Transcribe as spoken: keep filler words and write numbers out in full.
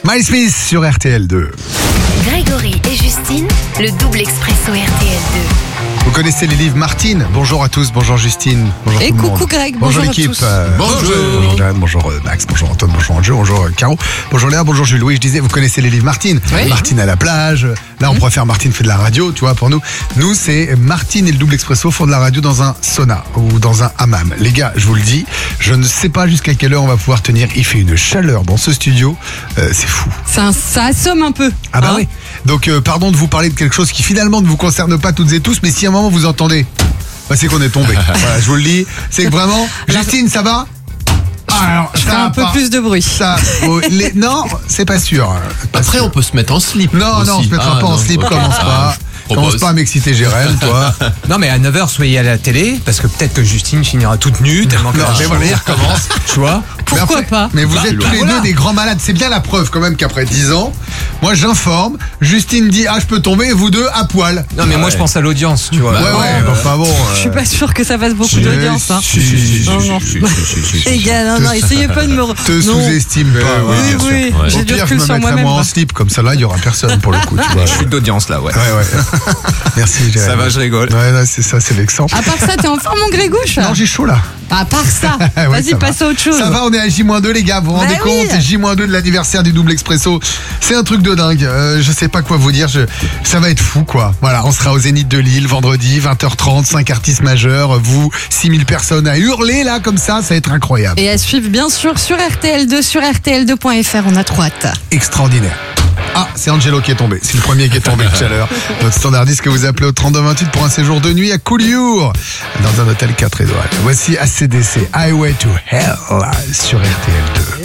Miles Smith sur R T L deux. Grégory et Justine, le double expresso R T L deux. Vous connaissez les livres Martine. Bonjour à tous, bonjour Justine. Bonjour Et tout le coucou monde. Greg, bonjour, bonjour à l'équipe. tous. Euh, Bonjour. Bonjour Jeanne, bonjour euh, Max, bonjour Antoine, bonjour Angelo, bonjour euh, Caro, bonjour Léa, bonjour Jules. Oui, je disais, vous connaissez les livres Martine. Oui. Martine à la plage. Là, on pourrait faire Martine fait de la radio, tu vois, pour nous. Nous, c'est Martine et le double expresso font de la radio dans un sauna ou dans un hammam. Les gars, je vous le dis, je ne sais pas jusqu'à quelle heure on va pouvoir tenir. Il fait une chaleur dans ce studio, euh, c'est fou. Ça, ça assomme un peu. Ah bah hein. oui. Donc euh, pardon de vous parler de quelque chose qui finalement ne vous concerne pas toutes et tous, mais si à un moment vous entendez, bah c'est qu'on est tombé. Voilà, je vous le dis, c'est que vraiment. Justine, ça va? Ah, alors, Je fais ça un va peu pas. plus de bruit. Ça, oh, les- non, c'est pas sûr. Pas Après, sûr. on peut se mettre en slip. Non, aussi. non, on se mettra Ah, pas en non, slip, ok. commence Ah, pas. je Commence propose. pas à m'exciter, Jérém, toi. Non mais à neuf heures soyez à la télé parce que peut-être que Justine finira toute nue tellement que Non, la mais journée voilà. recommence, tu vois. Pourquoi Mais après- pas Mais vous Bah, êtes tous les voilà. deux des grands malades. C'est bien la preuve quand même qu'après dix ans, moi j'informe, Justine dit ah je peux tomber, et vous deux à poil. Non mais moi Ouais. je pense à l'audience, tu vois. Ouais, Bah, ouais, ouais, bah, enfin bon. Je suis euh, pas sûre que ça fasse beaucoup si, d'audience. Hein. si, si, si, si, Non, non. Si, si, si, si, si. Les gars, non, non, essayez pas de me. re- Te non. sous-estime pas. Ouais, ouais, Oui, bien sûr. oui, Ouais. j'ai Au du pire, je recul me sur mettrai moi-même. moi en slip, comme ça là, il y aura personne pour le coup. Tu vois. Je suis d'audience là, ouais. Ouais, ouais. Merci, Jérém. Ça va, je rigole. Ouais, là, c'est ça, c'est vexant. À part ça, t'es en forme, mon Grégouche? Non, j'ai chaud là. À part ça, Ouais, ça vas-y, va. passe à autre chose. Ça va, on est à J moins deux, les gars. Vous vous Bah rendez oui. compte? J moins deux de l'anniversaire du double expresso. C'est un truc de dingue. Euh, je sais pas quoi vous dire. Je... Ça va être fou, quoi. Voilà, on sera au Zénith de Lille vendredi, vingt heures trente, cinq artistes majeurs. Vous, six mille personnes à hurler là, comme ça. Ça va être incroyable. Et à suivre, bien sûr, sur R T L deux, sur R T L deux point F R. On a trop hâte. Extraordinaire. Ah, c'est Angelo qui est tombé. C'est le premier qui est tombé tout à l'heure. Notre standardiste que vous appelez au trente-deux vingt-huit pour un séjour de nuit à Collioure, dans un hôtel quatre étoiles. Voici A C D C, Highway to Hell, sur R T L deux.